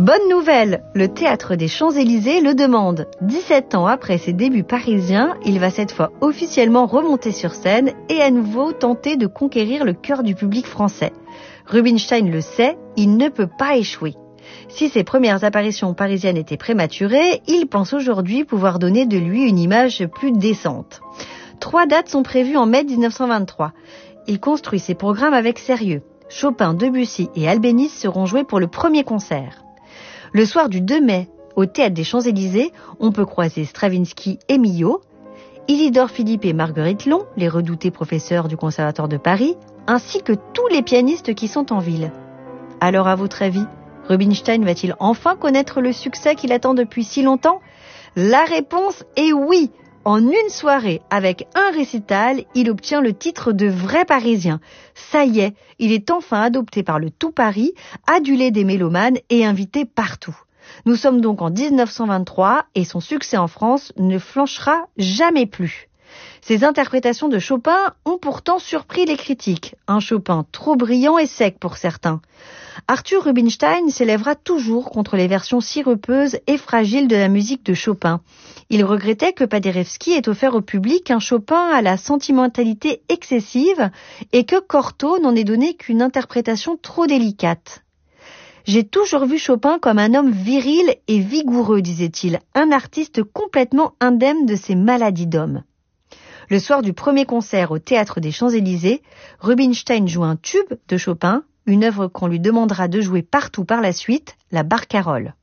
Bonne nouvelle, le Théâtre des Champs-Élysées le demande. 17 ans après ses débuts parisiens, il va cette fois officiellement remonter sur scène et à nouveau tenter de conquérir le cœur du public français. Rubinstein le sait, il ne peut pas échouer. Si ses premières apparitions parisiennes étaient prématurées, il pense aujourd'hui pouvoir donner de lui une image plus décente. 3 dates sont prévues en mai 1923. Il construit ses programmes avec sérieux. Chopin, Debussy et Albéniz seront joués pour le premier concert. Le soir du 2 mai, au Théâtre des Champs-Élysées, on peut croiser Stravinsky et Milhaud, Isidore Philipp et Marguerite Long, les redoutés professeurs du Conservatoire de Paris, ainsi que tous les pianistes qui sont en ville. Alors, à votre avis, Rubinstein va-t-il enfin connaître le succès qu'il attend depuis si longtemps ? La réponse est oui. En une soirée, avec un récital, il obtient le titre de vrai Parisien. Ça y est, il est enfin adopté par le tout Paris, adulé des mélomanes et invité partout. Nous sommes donc en 1923 et son succès en France ne flanchera jamais plus. Ces interprétations de Chopin ont pourtant surpris les critiques. Un Chopin trop brillant et sec pour certains. Arthur Rubinstein s'élèvera toujours contre les versions sirupeuses et fragiles de la musique de Chopin. Il regrettait que Paderewski ait offert au public un Chopin à la sentimentalité excessive et que Cortot n'en ait donné qu'une interprétation trop délicate. J'ai toujours vu Chopin comme un homme viril et vigoureux, disait-il, un artiste complètement indemne de ses maladies d'homme. Le soir du premier concert au Théâtre des Champs-Élysées, Rubinstein joue un tube de Chopin, une œuvre qu'on lui demandera de jouer partout par la suite, la Barcarolle.